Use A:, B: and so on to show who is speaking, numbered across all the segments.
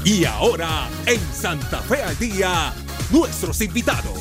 A: Y ahora, en Santa Fe al Día, nuestros invitados.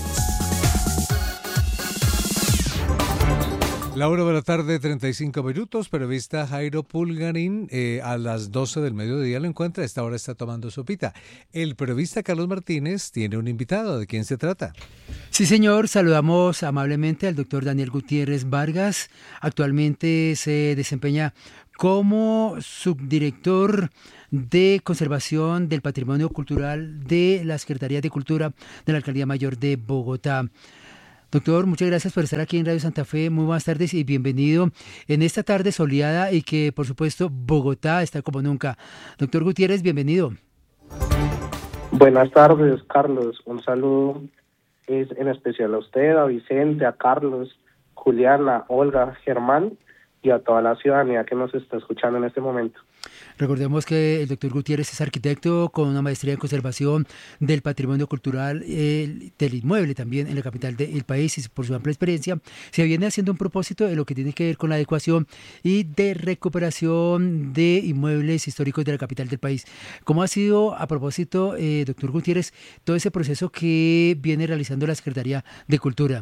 B: La 1:35 p.m, periodista Jairo Pulgarín, a las 12 del mediodía lo encuentra, a esta hora está tomando sopita. El periodista Carlos Martínez tiene un invitado, ¿de quién se trata?
C: Sí, señor, saludamos amablemente al doctor Daniel Gutiérrez Vargas, actualmente se desempeña como subdirector de Conservación del Patrimonio Cultural de la Secretaría de Cultura de la Alcaldía Mayor de Bogotá. Doctor, muchas gracias por estar aquí en Radio Santa Fe. Muy buenas tardes y bienvenido en esta tarde soleada y que, por supuesto, Bogotá está como nunca. Doctor Gutiérrez, bienvenido.
D: Buenas tardes, Carlos. Un saludo en especial a usted, a Vicente, a Carlos, Juliana, Olga, Germán y a toda la ciudadanía que nos está escuchando en este momento.
C: Recordemos que el doctor Gutiérrez es arquitecto con una maestría en conservación del patrimonio cultural del inmueble también en la capital del país, y por su amplia experiencia se viene haciendo un propósito en lo que tiene que ver con la adecuación y de recuperación de inmuebles históricos de la capital del país. ¿Cómo ha sido, a propósito, doctor Gutiérrez, todo ese proceso que viene realizando la Secretaría de Cultura?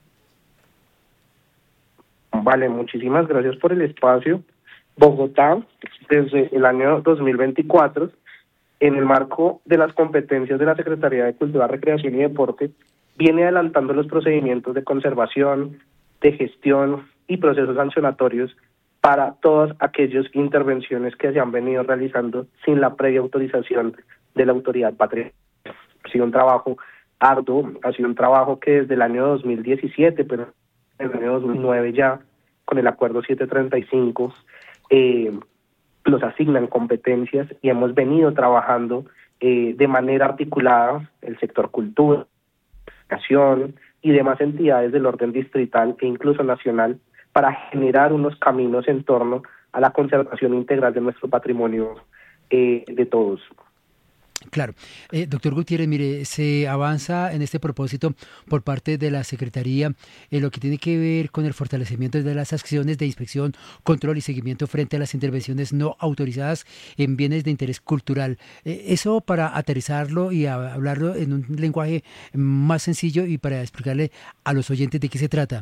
D: Vale, muchísimas gracias por el espacio. Bogotá, desde el año 2024, en el marco de las competencias de la Secretaría de Cultura, Recreación y Deporte, viene adelantando los procedimientos de conservación, de gestión y procesos sancionatorios para todas aquellas intervenciones que se han venido realizando sin la previa autorización de la autoridad patrimonial. Ha sido un trabajo arduo, ha sido un trabajo que desde el año 2017, pero en el año 2009 ya, con el acuerdo 735, nos asignan competencias y hemos venido trabajando de manera articulada el sector cultura, educación y demás entidades del orden distrital e incluso nacional para generar unos caminos en torno a la conservación integral de nuestro patrimonio de todos.
C: Claro. Doctor Gutiérrez, mire, se avanza en este propósito por parte de la Secretaría en lo que tiene que ver con el fortalecimiento de las acciones de inspección, control y seguimiento frente a las intervenciones no autorizadas en bienes de interés cultural. Eso para aterrizarlo y hablarlo en un lenguaje más sencillo y para explicarle a los oyentes de qué se trata.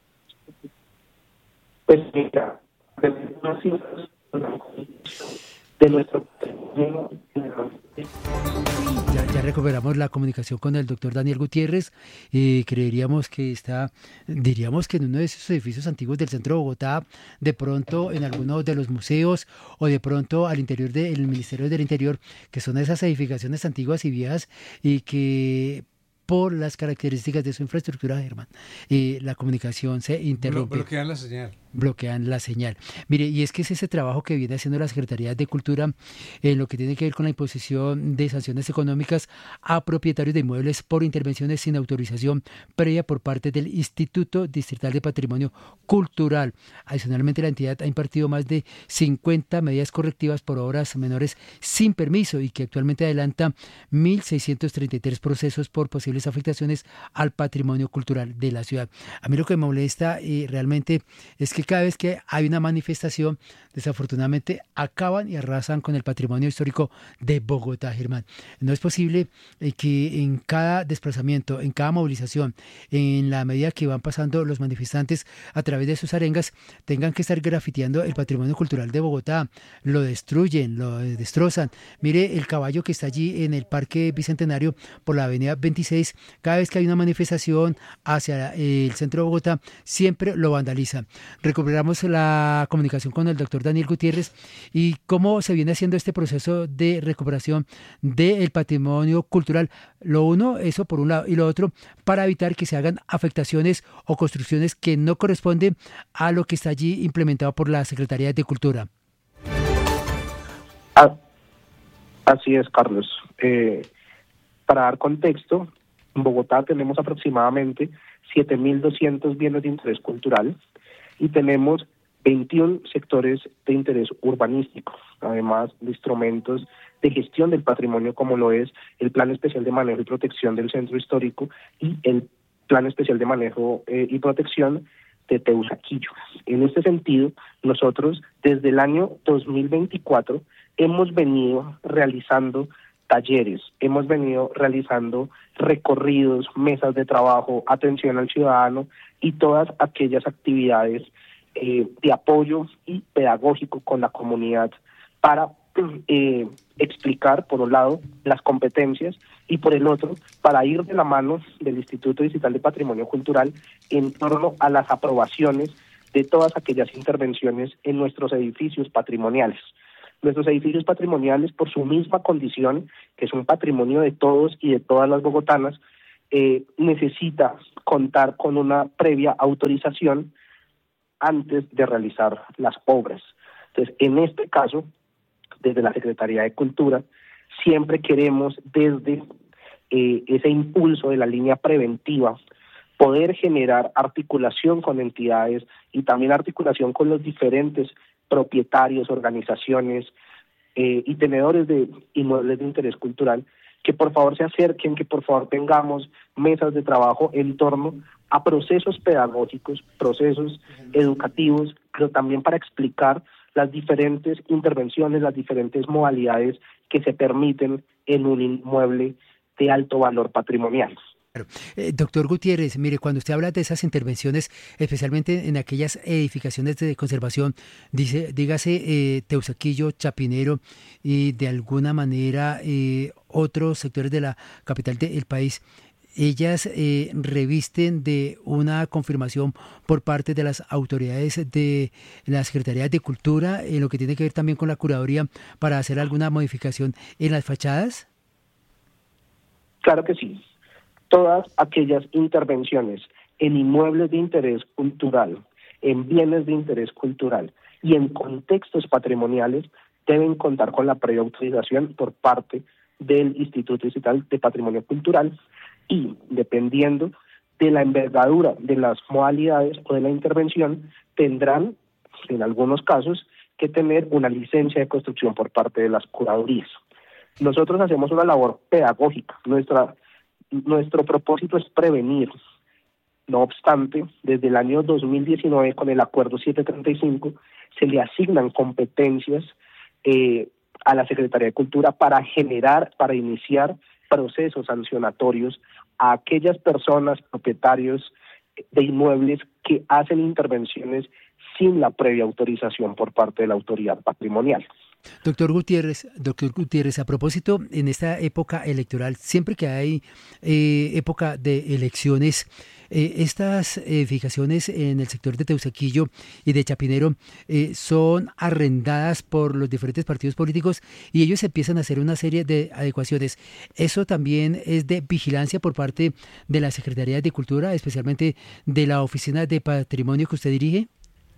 D: Pues mira, de nuestro patrimonio.
C: Ya recuperamos la comunicación con el doctor Daniel Gutiérrez. Creeríamos que diríamos que en uno de esos edificios antiguos del centro de Bogotá, de pronto en alguno de los museos o de pronto al interior del Ministerio del Interior, que son esas edificaciones antiguas y viejas y que por las características de su infraestructura, Germán, la comunicación se interrumpe. Bloquean la señal. Mire, y es que es ese trabajo que viene haciendo la Secretaría de Cultura en lo que tiene que ver con la imposición de sanciones económicas a propietarios de inmuebles por intervenciones sin autorización previa por parte del Instituto Distrital de Patrimonio Cultural. Adicionalmente, la entidad ha impartido más de 50 medidas correctivas por obras menores sin permiso y que actualmente adelanta 1.633 procesos por posibles afectaciones al patrimonio cultural de la ciudad. A mí lo que me molesta realmente es que cada vez que hay una manifestación, desafortunadamente acaban y arrasan con el patrimonio histórico de Bogotá, Germán. No es posible que en cada desplazamiento, en cada movilización, en la medida que van pasando los manifestantes a través de sus arengas, tengan que estar grafiteando el patrimonio cultural de Bogotá. Lo destruyen, lo destrozan. Mire el caballo que está allí en el Parque Bicentenario por la avenida 26, cada vez que hay una manifestación hacia el centro de Bogotá, siempre lo vandalizan. Recuperamos la comunicación con el doctor Daniel Gutiérrez y cómo se viene haciendo este proceso de recuperación del patrimonio cultural. Lo uno, eso por un lado, y lo otro, para evitar que se hagan afectaciones o construcciones que no corresponden a lo que está allí implementado por la Secretaría de Cultura.
D: Así es, Carlos. Para dar contexto, en Bogotá tenemos aproximadamente 7.200 bienes de interés cultural y tenemos 21 sectores de interés urbanístico, además de instrumentos de gestión del patrimonio como lo es el Plan Especial de Manejo y Protección del Centro Histórico y el Plan Especial de Manejo y Protección de Teusaquillo. En este sentido, nosotros desde el año 2024 hemos venido realizando talleres, hemos venido realizando recorridos, mesas de trabajo, atención al ciudadano y todas aquellas actividades de apoyo y pedagógico con la comunidad para explicar, por un lado, las competencias y por el otro, para ir de la mano del Instituto Distrital de Patrimonio Cultural en torno a las aprobaciones de todas aquellas intervenciones en nuestros edificios patrimoniales. Nuestros edificios patrimoniales, por su misma condición, que es un patrimonio de todos y de todas las bogotanas, necesita contar con una previa autorización antes de realizar las obras. Entonces, en este caso, desde la Secretaría de Cultura, siempre queremos, desde ese impulso de la línea preventiva, poder generar articulación con entidades y también articulación con los diferentes propietarios, organizaciones y tenedores de inmuebles de interés cultural, que por favor se acerquen, que por favor tengamos mesas de trabajo en torno a procesos pedagógicos, procesos educativos, pero también para explicar las diferentes intervenciones, las diferentes modalidades que se permiten en un inmueble de alto valor patrimonial.
C: Doctor Gutiérrez, mire, cuando usted habla de esas intervenciones, especialmente en aquellas edificaciones de conservación, dígase Teusaquillo, Chapinero y de alguna manera otros sectores de la capital del país, ellas revisten de una confirmación por parte de las autoridades de la Secretaría de Cultura en lo que tiene que ver también con la curaduría para hacer alguna modificación en las fachadas.
D: Claro que sí. Todas aquellas intervenciones en inmuebles de interés cultural, en bienes de interés cultural y en contextos patrimoniales deben contar con la previa autorización por parte del Instituto Distrital de Patrimonio Cultural y, dependiendo de la envergadura de las modalidades o de la intervención, tendrán, en algunos casos, que tener una licencia de construcción por parte de las curadurías. Nosotros hacemos una labor pedagógica. Nuestro propósito es prevenir. No obstante, desde el año 2019, con el Acuerdo 735, se le asignan competencias a la Secretaría de Cultura para iniciar procesos sancionatorios a aquellas personas, propietarios de inmuebles que hacen intervenciones sin la previa autorización por parte de la autoridad patrimonial.
C: Doctor Gutiérrez, a propósito, en esta época electoral, siempre que hay época de elecciones, estas edificaciones en el sector de Teusaquillo y de Chapinero son arrendadas por los diferentes partidos políticos y ellos empiezan a hacer una serie de adecuaciones. ¿Eso también es de vigilancia por parte de la Secretaría de Cultura, especialmente de la Oficina de Patrimonio que usted dirige?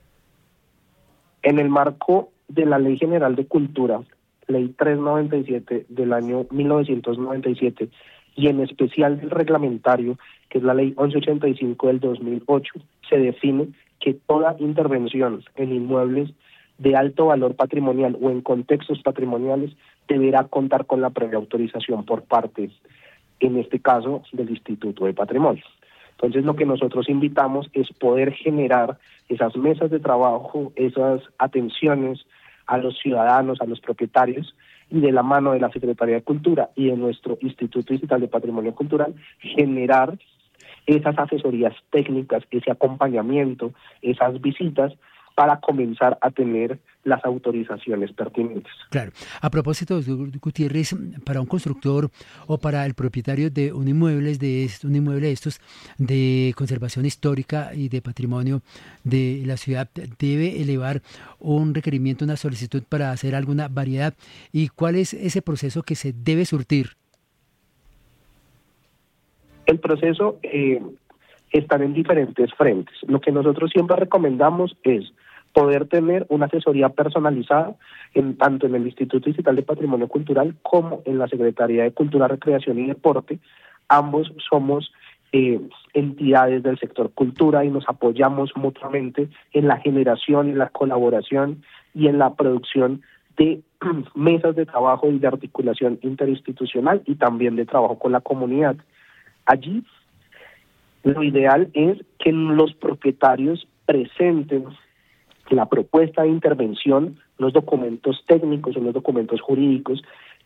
D: En el marco de la Ley General de Cultura, Ley 397 del año 1997, y en especial del reglamentario, que es la Ley 1185 del 2008, se define que toda intervención en inmuebles de alto valor patrimonial o en contextos patrimoniales deberá contar con la previa autorización por parte, en este caso, del Instituto de Patrimonio. Entonces, lo que nosotros invitamos es poder generar esas mesas de trabajo, esas atenciones a los ciudadanos, a los propietarios, y de la mano de la Secretaría de Cultura y de nuestro Instituto Distrital de Patrimonio Cultural, generar esas asesorías técnicas, ese acompañamiento, esas visitas, para comenzar a tener las autorizaciones pertinentes.
C: Claro. A propósito, Gutiérrez, para un constructor o para el propietario de un inmueble de estos de conservación histórica y de patrimonio de la ciudad, debe elevar un requerimiento, una solicitud para hacer alguna variedad. ¿Y cuál es ese proceso que se debe surtir?
D: El proceso está en diferentes frentes. Lo que nosotros siempre recomendamos es poder tener una asesoría personalizada tanto en el Instituto Distrital de Patrimonio Cultural como en la Secretaría de Cultura, Recreación y Deporte. Ambos somos entidades del sector cultura y nos apoyamos mutuamente en la generación, en la colaboración y en la producción de mesas de trabajo y de articulación interinstitucional y también de trabajo con la comunidad. Allí, lo ideal es que los propietarios presenten la propuesta de intervención, los documentos técnicos o los documentos jurídicos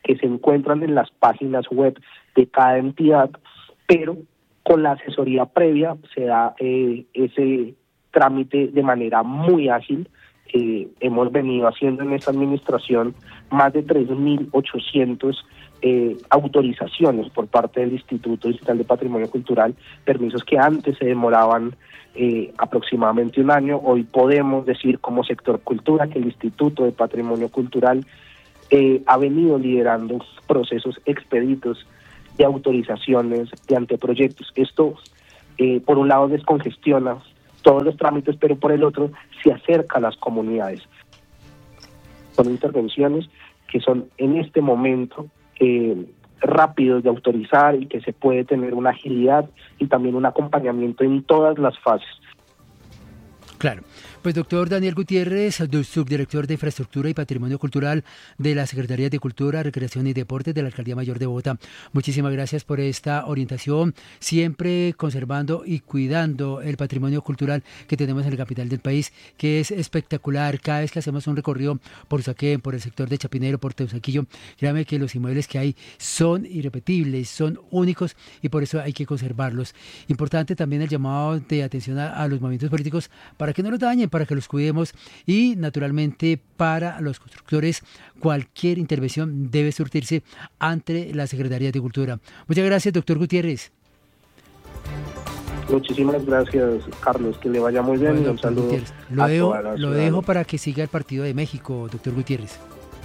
D: que se encuentran en las páginas web de cada entidad, pero con la asesoría previa se da ese trámite de manera muy ágil. Hemos venido haciendo en esta administración más de 3.800 autorizaciones por parte del Instituto Distrital de Patrimonio Cultural, permisos que antes se demoraban aproximadamente un año. Hoy podemos decir como sector cultura que el Instituto de Patrimonio Cultural ha venido liderando procesos expeditos de autorizaciones de anteproyectos. Esto, por un lado, descongestiona todos los trámites, pero por el otro, se acerca a las comunidades. Son intervenciones que son en este momento rápidos de autorizar y que se puede tener una agilidad y también un acompañamiento en todas las fases.
C: Claro. Pues doctor Daniel Gutiérrez, subdirector de Infraestructura y Patrimonio Cultural de la Secretaría de Cultura, Recreación y Deportes de la Alcaldía Mayor de Bogotá. Muchísimas gracias por esta orientación, siempre conservando y cuidando el patrimonio cultural que tenemos en la capital del país, que es espectacular. Cada vez que hacemos un recorrido por Usaquén, por el sector de Chapinero, por Teusaquillo, créame que los inmuebles que hay son irrepetibles, son únicos y por eso hay que conservarlos. Importante también el llamado de atención a los movimientos políticos para que no los dañen, para que los cuidemos y naturalmente para los constructores cualquier intervención debe surtirse ante la Secretaría de Cultura. Muchas gracias, doctor Gutiérrez.
D: Muchísimas gracias, Carlos, que le vaya muy bien.
C: Bueno,
D: un saludo.
C: Lo dejo para que siga el partido de México, doctor Gutiérrez.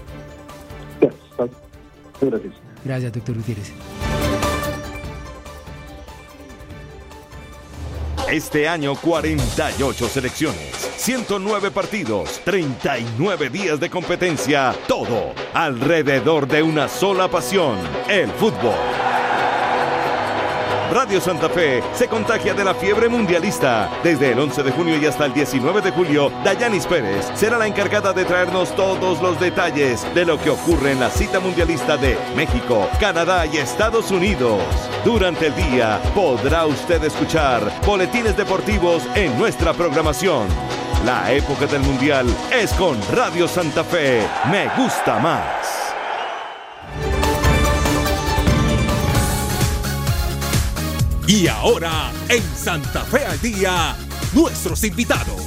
D: Gracias.
C: Gracias, doctor Gutiérrez.
A: Este año 48 selecciones, 109 partidos, 39 días de competencia, todo alrededor de una sola pasión, el fútbol. Radio Santa Fe se contagia de la fiebre mundialista. Desde el 11 de junio y hasta el 19 de julio, Dayanis Pérez será la encargada de traernos todos los detalles de lo que ocurre en la cita mundialista de México, Canadá y Estados Unidos. Durante el día podrá usted escuchar boletines deportivos en nuestra programación. La época del mundial es con Radio Santa Fe. Me gusta más. Y ahora, en Santa Fe al Día, nuestros invitados.